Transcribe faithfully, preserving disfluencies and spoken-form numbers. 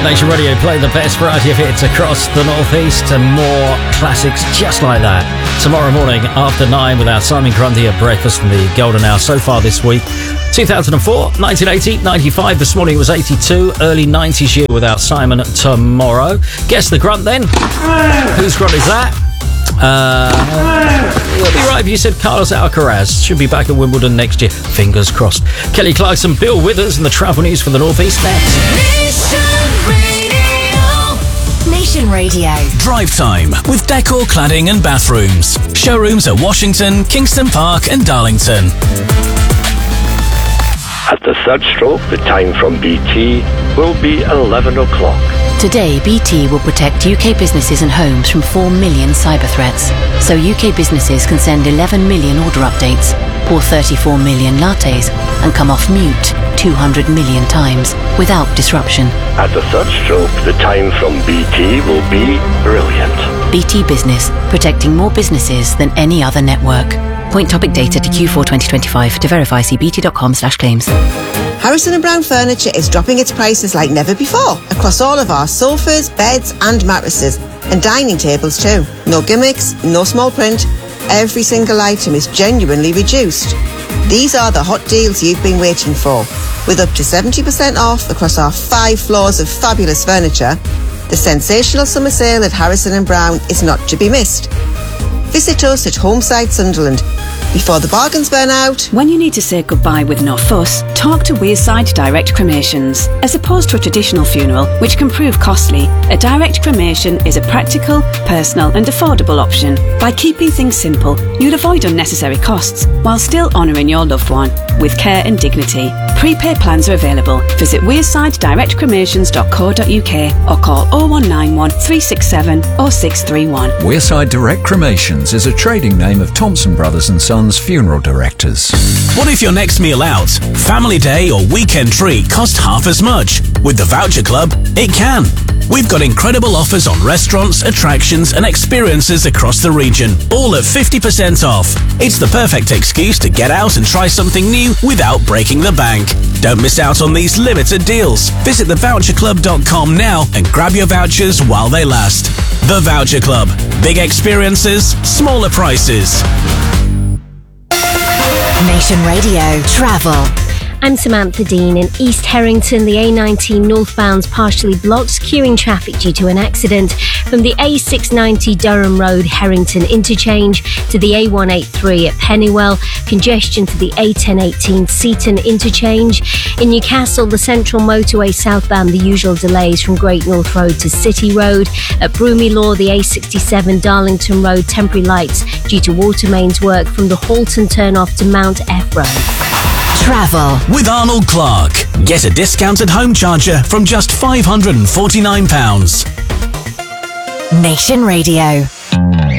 Nation Radio playing the best variety of hits across the northeast and more classics just like that. Tomorrow morning after nine with our Simon Grundy at breakfast in the Golden Hour. So far this week, two thousand four, nineteen eighty, ninety-five. This morning it was eighty-two. Early nineties year without Simon tomorrow. Guess the grunt then. Whose grunt is that? Uh, you'll be right if you said Carlos Alcaraz. Should be back at Wimbledon next year. Fingers crossed. Kelly Clarkson, Bill Withers, and the travel news for the Northeast next. Nation Radio. Nation Radio. Drive time with Decor Cladding and Bathrooms. Showrooms at Washington, Kingston Park, and Darlington. At the third stroke, the time from B T will be eleven o'clock. Today, B T will protect U K businesses and homes from four million cyber threats. So U K businesses can send eleven million order updates, pour thirty-four million lattes, and come off mute two hundred million times without disruption. At the third stroke, the time from B T will be brilliant. B T Business, protecting more businesses than any other network. Point topic data to Q four twenty twenty-five. To verify, see bt.com slash claims. Harrison and Brown Furniture is dropping its prices like never before across all of our sofas, beds and mattresses, and dining tables too. No gimmicks, no small print. Every single item is genuinely reduced. These are the hot deals you've been waiting for. With up to seventy percent off across our five floors of fabulous furniture, the sensational summer sale at Harrison and Brown is not to be missed. Visit us at Homeside Sunderland before the bargains burn out. When you need to say goodbye with no fuss, talk to Wearside Direct Cremations. As opposed to a traditional funeral, which can prove costly, a direct cremation is a practical, personal and affordable option. By keeping things simple, you'll avoid unnecessary costs while still honouring your loved one with care and dignity. Prepaid plans are available. Visit wearside direct cremations dot co dot uk or call oh one nine one, three six seven, oh six three one. Wearside Direct Cremations is a trading name of Thompson Brothers and Sons Funeral Directors. What if your next meal out, family day or weekend treat cost half as much? With the Voucher Club, it can. We've got incredible offers on restaurants, attractions and experiences across the region, all at fifty percent off. It's the perfect excuse to get out and try something new without breaking the bank. Don't miss out on these limited deals. Visit the voucher club dot com now and grab your vouchers while they last. The Voucher Club. Big experiences, smaller prices. Nation Radio Travel. I'm Samantha Dean. In East Harrington, the A nineteen northbound's partially blocked, queuing traffic due to an accident from the A six ninety Durham Road Harrington interchange to the A one eighty-three at Pennywell, congestion to the A ten eighteen Seaton interchange. In Newcastle, the Central Motorway southbound, the usual delays from Great North Road to City Road. At Broomielaw, the A sixty-seven Darlington Road, temporary lights due to water mains work from the Halton turn-off to Mount Ephron. Travel with Arnold Clark. Get a discounted home charger from just five hundred forty-nine pounds. Nation Radio.